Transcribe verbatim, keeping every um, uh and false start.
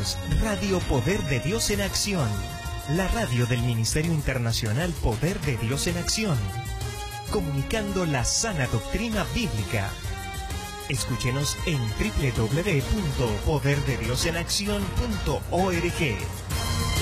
Somos Radio Poder de Dios en Acción, la radio del Ministerio Internacional Poder de Dios en Acción, comunicando la sana doctrina bíblica. Escúchenos en doble u doble u doble u punto poder de dios en acción punto org.